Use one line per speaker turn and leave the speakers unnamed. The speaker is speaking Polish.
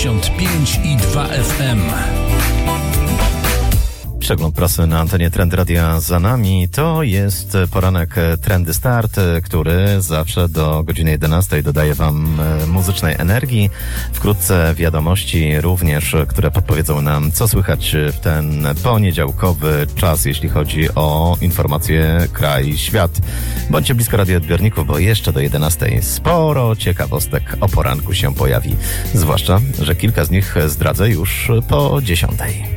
95,2 FM.
Przegląd prasy na antenie Trend Radia za nami. To jest poranek Trendy Start, który zawsze do godziny 11 dodaje Wam muzycznej energii. Wkrótce wiadomości również, które podpowiedzą nam, co słychać w ten poniedziałkowy czas, jeśli chodzi o informacje kraj, świat. Bądźcie blisko radioodbiorników, bo jeszcze do 11 sporo ciekawostek o poranku się pojawi. Zwłaszcza, że kilka z nich zdradzę już po 10.